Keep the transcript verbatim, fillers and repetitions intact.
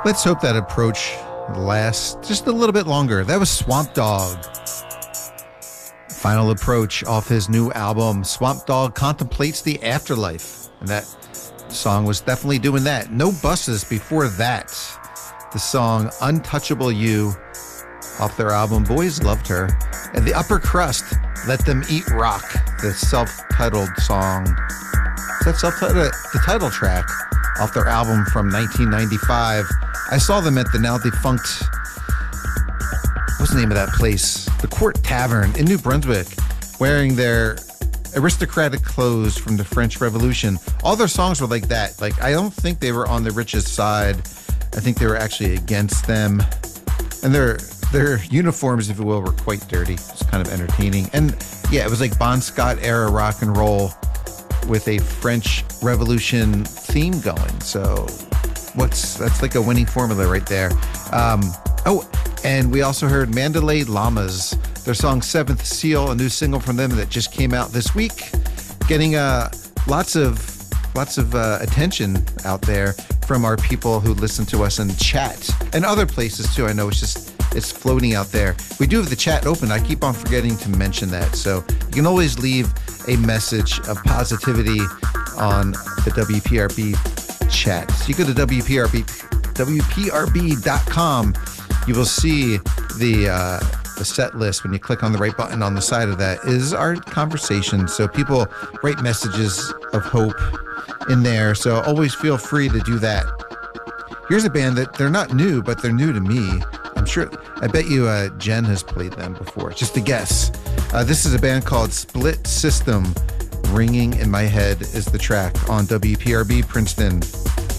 Let's hope that approach lasts just a little bit longer. That was Swamp Dogg. Final approach off his new album, Swamp Dogg Contemplates the Afterlife. And that song was definitely doing that. No Buses before that. The song Untouchable You off their album Boys Loved Her. And The Upper Crust, Let Them Eat Rock, the self-titled song. Is that self-titled? The title track off their album from nineteen ninety-five. I saw them at the now defunct, what's the name of that place? The Court Tavern in New Brunswick, wearing their aristocratic clothes from the French Revolution. All their songs were like that. Like, I don't think they were on the richest side. I think they were actually against them. And their their uniforms, if you will, were quite dirty. It's kind of entertaining. And yeah, it was like Bon Scott era rock and roll with a French Revolution theme going. So what's that's like a winning formula right there. Um, oh, and we also heard Mandalay Llamas, their song Seventh Seal, a new single from them that just came out this week, getting uh, lots of lots of uh, attention out there from our people who listen to us in chat and other places too. I know it's just it's floating out there. We do have the chat open. I keep on forgetting to mention that. So you can always leave a message of positivity on the W P R B chat. So you go to W P R B, W P R B dot com. You will see the uh, the set list. When you click on the right button on the side of that is our conversation. So people write messages of hope in there. So always feel free to do that. Here's a band that they're not new, but they're new to me. I'm sure, I bet you uh, Jen has played them before. Just a guess. Uh, this is a band called Split System. Ringing in My Head is the track on W P R B Princeton.